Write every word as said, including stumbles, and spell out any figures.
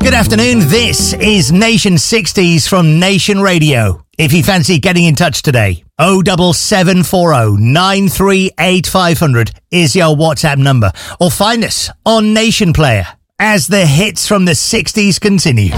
Good afternoon. This is Nation sixties from Nation Radio. If you fancy getting in touch today, oh seven seven four oh nine three eight five hundred is your WhatsApp number. Or find us on Nation Player as the hits from the sixties continue.